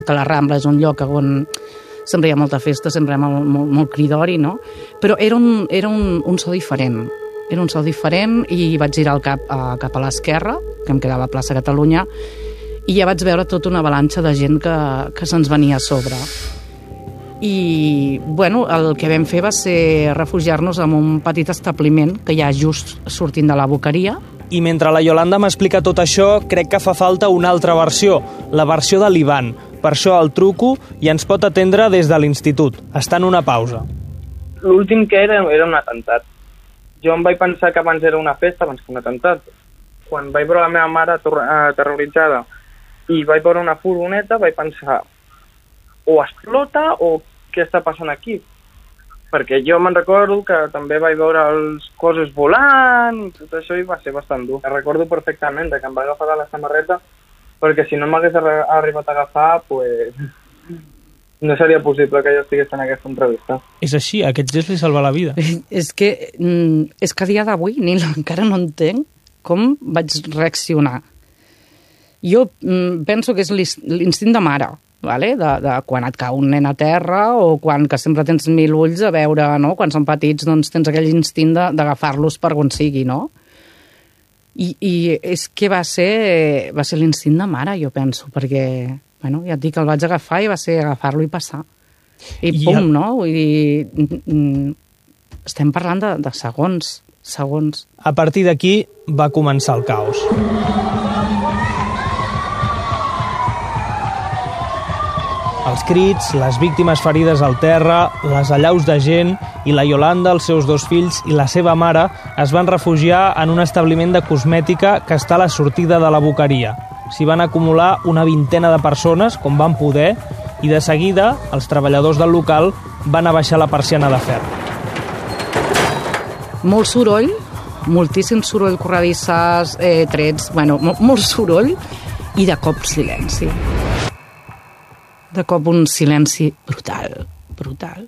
que la Rambla és un lloc on sempre hi ha molta festa, sempre hi ha molt cridori, no? Però era un so diferent. Era un so diferent i vaig girar el cap cap a l'esquerra, que em quedava a plaça Catalunya, i ja vaig veure tota una avalanxa de gent que se'ns venia a sobre. I, bueno, el que vam fer va ser refugiar-nos en un petit establiment que hi ha just sortint de la Boqueria. I mentre la Iolanda m'explica tot això, crec que fa falta una altra versió, la versió de l'Ivan. Per això el truco i ens pot atendre des de l'institut. Està en una pausa. L'últim que era un atemptat. Jo em vaig pensar que abans era una festa abans que un atemptat. Quan vaig veure la meva mare aterroritzada i vaig veure una furgoneta, vaig pensar o explota o què està passant aquí? Perquè jo me'n recordo que també vaig veure els coses volant i tot això i va ser bastant dur. Recordo perfectament que em va agafar de la samarreta perquè si no m'hagués arribat a agafar, pues, no seria possible que jo estigués en aquesta entrevista. És així, aquest gest li salva la vida. És que a dia d'avui encara no entenc com vaig reaccionar. Jo penso que és l'instint de mare, vale? de quan et cau un nen a terra o quan que sempre tens 1000 ulls a veure, no? Quan són petits doncs tens aquell instint d'agafar-los per on sigui, no? I és que va ser l'instint de mare, jo penso, perquè bueno, ja et dic, el vaig agafar i va ser agafar-lo i passar. I pum, no? Vull dir, estem parlant de segons. A partir d'aquí va començar el caos. Els crits, les víctimes ferides al terra, les allaus de gent i la Iolanda, els seus 2 fills i la seva mare es van refugiar en un establiment de cosmètica que està a la sortida de la Boqueria. S'hi van acumular una 20ena de persones, com van poder, i de seguida els treballadors del local van abaixar la persiana de ferro. Molt soroll, moltíssim soroll, corredisses, trets, bueno, molt soroll i de cop silenci. De cop un silenci brutal.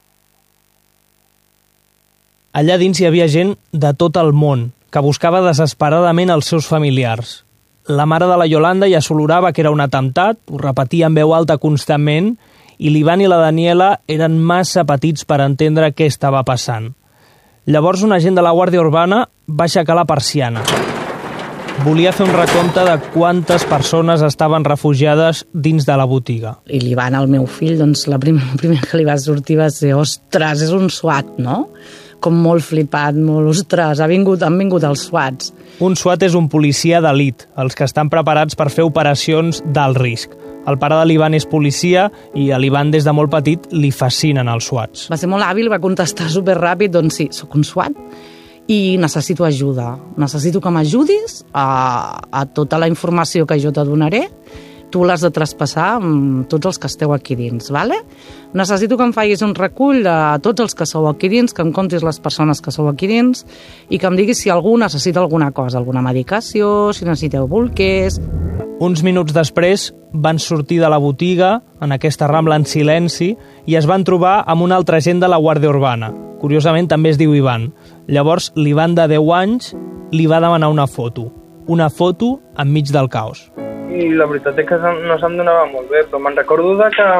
Allà dins hi havia gent de tot el món que buscava desesperadament els seus familiars. La mare de la Iolanda ja s'olorava que era un atemptat, ho repetia en veu alta constantment, i l'Ivan i la Daniela eren massa petits per entendre què estava passant. Llavors un agent de la Guàrdia Urbana va aixecar la persiana. Volia fer un recompte de quantes persones estaven refugiades dins de la botiga. I l'Ivan, el meu fill, doncs el primer que li va sortir va ser ostres, és un SWAT, no? Com molt flipat, molt ostres, han vingut els SWATs. Un SWAT és un policia d'elit, els que estan preparats per fer operacions d'alt risc. El pare de l'Ivan és policia i a l'Ivan des de molt petit li fascinen els SWATs. Va ser molt hàbil, va contestar superràpid, doncs sí, sóc un SWAT i necessito ajuda. Necessito que m'ajudis a tota la informació que jo te donaré. Tu l'has de traspassar amb tots els que esteu aquí dins, ¿vale? Necessito que em facis un recull de tots els que sou aquí dins, que em contis les persones que sou aquí dins i que em diguis si algú necessita alguna cosa, alguna medicació, si necessiteu bolquers. Uns minuts després van sortir de la botiga, en aquesta rambla en silenci, i es van trobar amb un altre agent de la Guàrdia Urbana. Curiosament també es diu Ivan. Llavors l'Ivan de 10 anys li va demanar una foto enmig del caos. I la veritat és que no se'm donava molt bé, però me'n recordo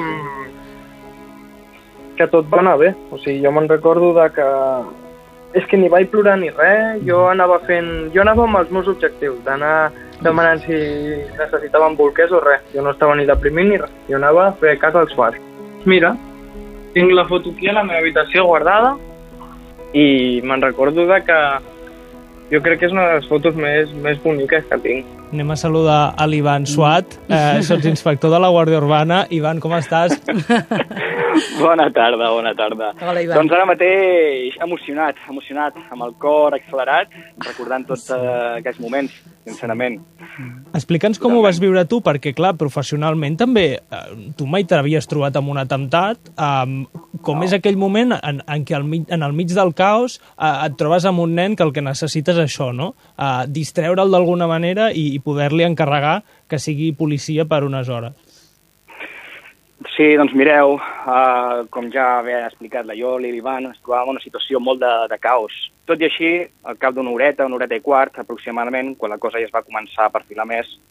que tot va anar bé. O sigui, jo me'n recordo que és que ni vaig plorar ni res, jo anava amb els meus objectius, d'anar demanant si necessitaven bolquers o res. Jo no estava ni deprimint ni res, jo anava a fer cas als SWAT. Mira, tinc la foto aquí a la meva habitació guardada i me'n recordo que jo crec que és una de les fotos més boniques que tinc. Anem a saludar a l'Ivan SWAT, sotsinspector de la Guàrdia Urbana. Ivan, com estàs? Bona tarda. Hola, Ivan. Doncs ara mateix emocionat, amb el cor accelerat, recordant tots aquests moments, sincerament. Explica'ns com ho vas viure tu, perquè, clar, professionalment també tu mai t'havies trobat amb un atemptat. Com és aquell moment en què en el mig del caos et trobes amb un nen que el que necessites és això, no? Distreure'l d'alguna manera i poder-li encarregar que sigui policia per unes hores. Sí, doncs mireu, com ja havia explicat la Iol i l'Ivan, ens trobàvem en una situació molt de caos. Tot i així, al cap d'una horeta i quart, aproximadament, quan la cosa ja es va començar a perfilar més,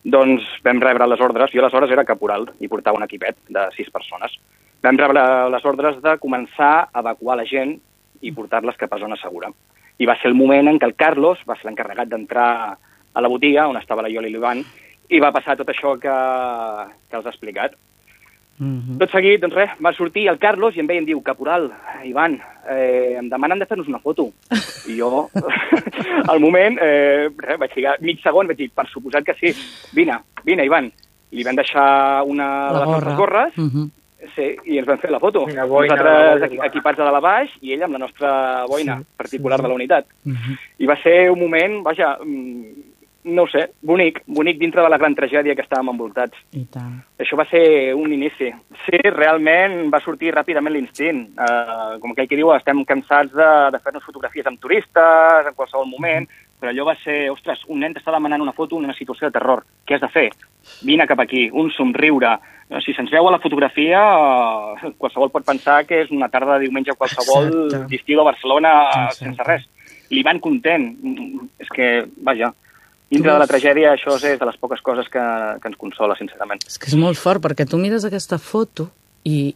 doncs vam rebre les ordres, jo aleshores era caporal i portava un equipet de 6 persones. Vam rebre les ordres de començar a evacuar la gent i portar-les cap a zona segura. I va ser el moment en què el Carlos va ser l'encarregat d'entrar a la botiga, on estava la Ioli i l'Ivan, i va passar tot això que els ha explicat. Tot seguit, doncs res, va sortir el Carlos i em veia i em diu, caporal, Ivan, em demanen de fer-nos una foto. I jo, al moment, vaig ficar mig segon, vaig dir, per suposat que sí, vine, Ivan. I li vam deixar una de les nostres gorres, sí, i ens vam fer la foto. Nosaltres equipats de dalt a baix i ell amb la nostra boina particular de la unitat. I va ser un moment, vaja, no ho sé, bonic dintre de la gran tragèdia que estàvem envoltats. I tant. Això va ser un inici. Sí, realment va sortir ràpidament l'instint. Com aquell que diu, estem cansats de fer-nos fotografies amb turistes en qualsevol moment, però allò va ser, ostres, un nen t'està demanant una foto en una situació de terror. Què has de fer? Vine cap aquí, un somriure. Si se'ns veu a la fotografia, qualsevol pot pensar que és una tarda de diumenge qualsevol d'estiu a Barcelona sense res. L'Ivan content. És que, vaja, dintre de la tragèdia, això és de les poques coses que ens consola, sincerament. És que és molt fort, perquè tu mires aquesta foto i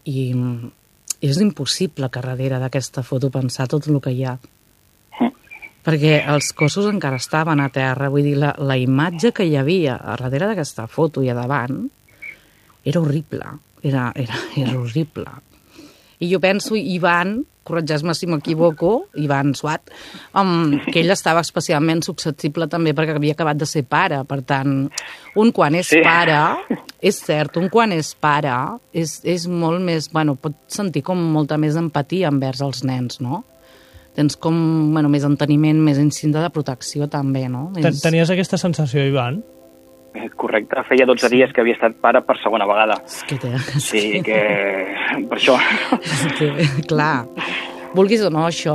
és impossible que darrere d'aquesta foto pensar tot el que hi ha. Perquè els cossos encara estaven a terra, vull dir, la imatge que hi havia a darrere d'aquesta foto i a davant era horrible, era horrible. I jo penso, Ivan, corregeix-me si m'equivoco, Ivan Suat, que ell estava especialment susceptible també perquè havia acabat de ser pare. Per tant, un quan és pare, és cert, un quan és pare és molt més, bueno, pot sentir com molta més empatia envers els nens, no? Tens com, bueno, més enteniment, més instinct de protecció també, no? Tenies aquesta sensació, Ivan? Correcte, feia 12 dies que havia estat pare per segona vegada. Sí, que per això. És que, clar, vulguis o no, això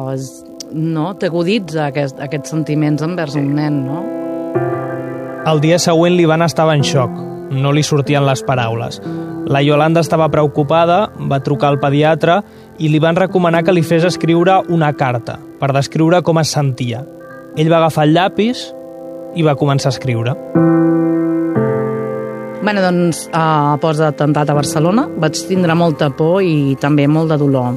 no t'aguditza aquests sentiments envers un nen, no? El dia següent l'Ivan estava en xoc, no li sortien les paraules. La Iolanda estava preocupada, va trucar al pediatre i li van recomanar que li fes escriure una carta per descriure com es sentia. Ell va agafar el llapis i va començar a escriure. Bé, doncs, post-atemptat a Barcelona vaig tindre molta por i també molt de dolor.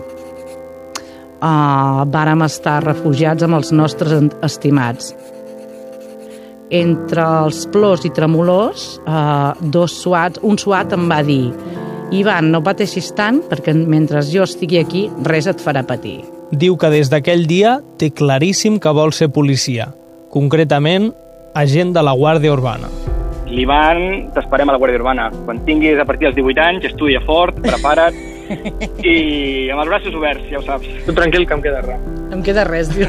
Vàrem estar refugiats amb els nostres estimats. Entre els plors i tremolors, un suat em va dir: Ivan, no pateixis tant, perquè mentre jo estigui aquí, res et farà patir. Diu que des d'aquell dia té claríssim que vol ser policia, concretament agent de la Guàrdia Urbana. L'Ivan, t'esperem a la Guàrdia Urbana. Quan tinguis a partir dels 18 anys, estudia fort, prepara't i amb els braços oberts, ja ho saps. Tu tranquil, que em queda res. Em queda res, diu.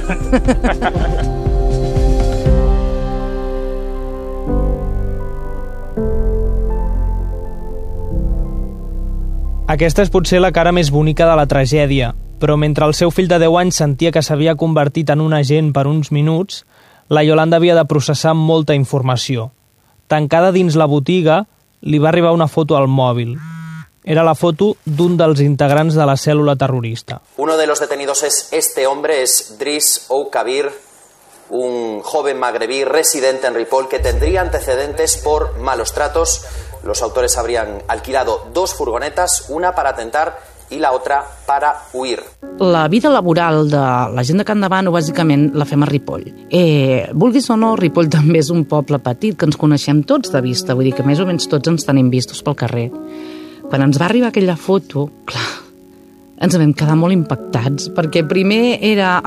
Aquesta és potser la cara més bonica de la tragèdia, però mentre el seu fill de 10 anys sentia que s'havia convertit en un agent per uns minuts, la Iolanda havia de processar molta informació. Tancada dins la botiga, li va arribar una foto al mòbil. Era la foto d'un dels integrants de la cèl·lula terrorista. Uno de los detenidos es este hombre, es Driss Oukabir, un joven magrebí residente en Ripoll que tendría antecedentes por malos tratos. Los autores habrían alquilado 2 furgonetas, una para atentar i la otra para huir. La vida laboral de la gent de Can Davant, bàsicament, la fem a Ripoll. Vulguis o no, Ripoll també és un poble petit que ens coneixem tots de vista, vull dir que més o menys tots ens tenim vistos pel carrer. Quan ens va arribar aquella foto, clar, ens vam quedar molt impactats, perquè primer era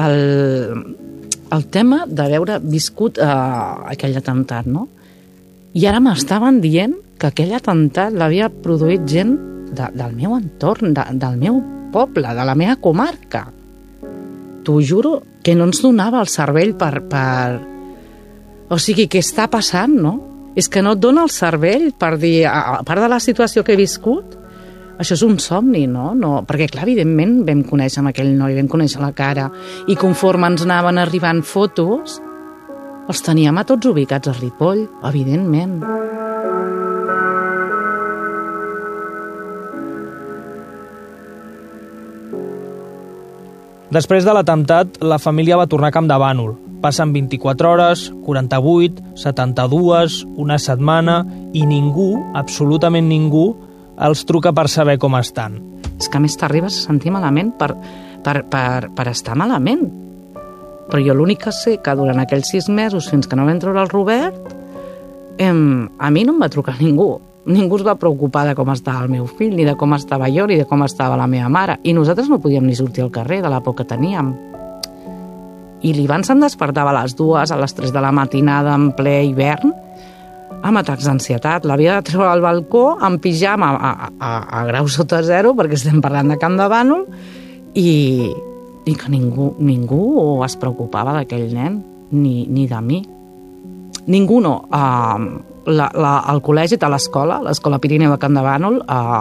el tema d'haver viscut aquell atemptat, no? I ara m'estaven dient que aquell atemptat l'havia produït gent del meu entorn, del meu poble, de la meva comarca. T'ho juro que no ens donava el cervell per... O sigui, què està passant, no? És que no et dona el cervell per dir, a part de la situació que he viscut, això és un somni, no? Perquè, clar, evidentment vam conèixer amb aquell noi, vam conèixer la cara, i conforme ens anaven arribant fotos, els teníem a tots ubicats a Ripoll, evidentment. Després de l'atemptat, la família va tornar a Campdevànol. Passen 24 hores, 48, 72, una setmana, i ningú, absolutament ningú, els truca per saber com estan. És que a més t'arribes a sentir malament per estar malament. Però jo l'únic que sé que durant aquells 6 mesos, fins que no vam treure el Robert, a mi no em va trucar ningú. Ningú es va preocupar de com estava el meu fill, ni de com estava jo, ni de com estava la meva mare. I nosaltres no podíem ni sortir al carrer de la por que teníem. I l'Ivan se'm despertava a les 2, a les 3 de la matinada, en ple hivern, amb atacs d'ansietat. L'havia de treure al balcó en pijama a grau sota zero, perquè estem parlant de Campdevànol, i que ningú es preocupava d'aquell nen, ni de mi. Ningú no. Al col·legi, a l'Escola Pirineu de Campdevànol,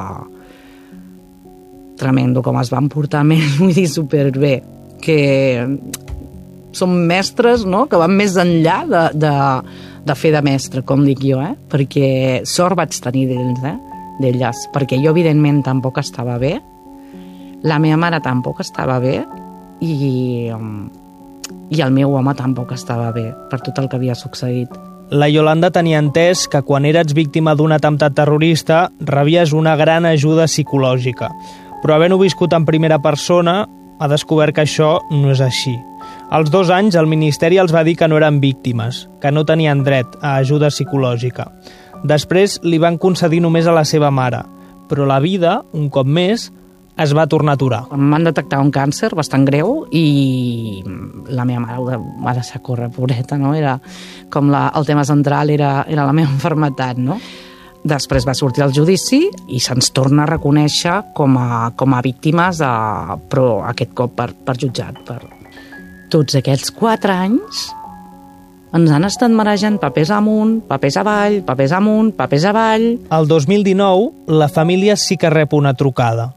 tremendo com es van portar, vull dir, superbé, que són mestres, no?, que van més enllà de fer de mestre, com dic jo, perquè sort vaig tenir d'elles, perquè jo, evidentment, tampoc estava bé, la meva mare tampoc estava bé, i el meu home tampoc estava bé per tot el que havia succeït. La Yolanda tenia entès que quan eres víctima d'un atemptat terrorista rebies una gran ajuda psicològica, però havent-ho viscut en primera persona ha descobert que això no és així. Als 2 anys el Ministeri els va dir que no eren víctimes, que no tenien dret a ajuda psicològica. Després li van concedir només a la seva mare, però la vida, un cop més, es va tornar a aturar. Em van detectar un càncer bastant greu i la meva mare va deixar córrer, pobreta, no? Era com el tema central era la meva malaltia, no? Després va sortir el judici i se'ns torna a reconèixer com a víctimes, però aquest cop per jutjat. Tots aquests 4 anys ens han estat marejant papers amunt, papers avall, papers amunt, papers avall. El 2019, la família sí que rep una trucada.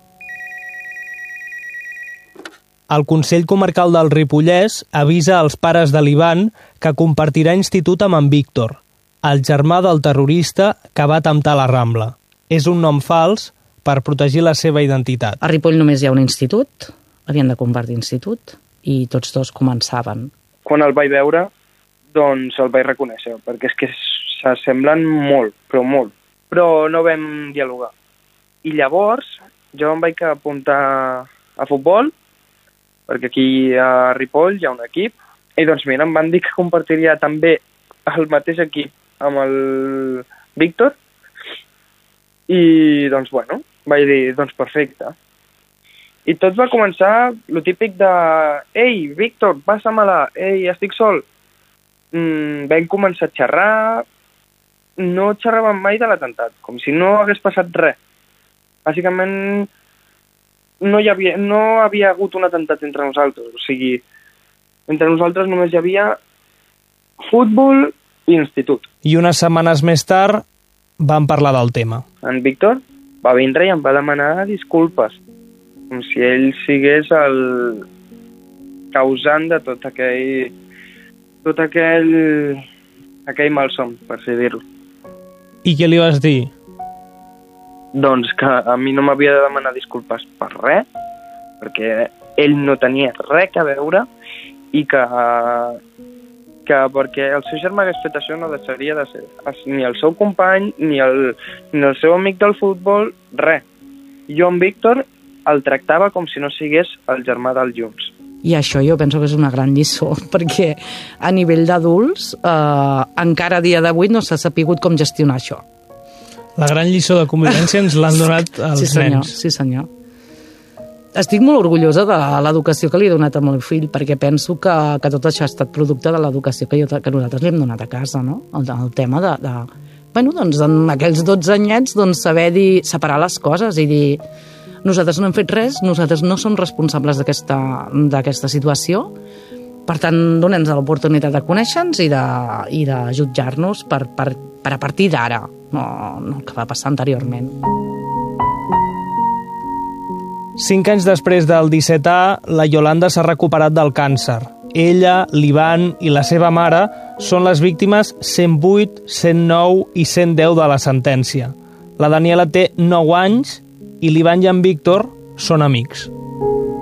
El Consell Comarcal del Ripollès avisa als pares de l'Ivan que compartirà institut amb en Víctor, el germà del terrorista que va atemptar a la Rambla. És un nom fals per protegir la seva identitat. A Ripoll només hi ha un institut, havien de compartir institut, i tots 2 començaven. Quan el vaig veure, doncs el vaig reconèixer, perquè és que s'assemblen molt, però molt. Però no vam dialogar. I llavors jo em vaig apuntar a futbol, perquè aquí a Ripoll hi ha un equip, i doncs mira, em van dir que compartiria també el mateix equip amb el Víctor, i doncs bueno, vaig dir, doncs perfecte. I tot va començar lo típic de «Ei, Víctor, passa-me-la, ei, estic sol». Vam començar a xerrar, no xerràvem mai de l'atemptat, com si no hagués passat res. Bàsicament, no havia hagut un atemptat entre nosaltres, o sigui, entre nosaltres només hi havia futbol i institut. I unes setmanes més tard van parlar del tema. En Víctor va vindre i em va demanar disculpes, com si ell sigués el causant de tot aquell malson, per així dir-ho. I què li vas dir? Doncs que a mi no m'havia de demanar disculpes per res, perquè ell no tenia res a veure, i que perquè el seu germà hagués fet això no deixaria de ser ni el seu company, ni el seu amic del futbol, res. Jo en Víctor el tractava com si no sigués el germà del Junts. I això jo penso que és una gran lliçó, perquè a nivell d'adults encara a dia d'avui no s'ha sapigut com gestionar això. La gran lliçó de convivència ens l'han donat els nens. Sí, senyor. Estic molt orgullosa de l'educació que li he donat al meu fill, perquè penso que tot això ha estat producte de l'educació que nosaltres li hem donat a casa, no? El tema bueno, doncs, en aquells 12 anyets, doncs, saber separar les coses i dir nosaltres no hem fet res, nosaltres no som responsables d'aquesta situació, per tant, donem-nos l'oportunitat de conèixer-nos i de jutjar-nos per a partir d'ara, no el que va passar anteriorment. 5 anys després del 17A, la Yolanda s'ha recuperat del càncer. Ella, l'Ivan i la seva mare són les víctimes 108, 109 i 110 de la sentència. La Daniela té 9 anys i l'Ivan i en Víctor són amics.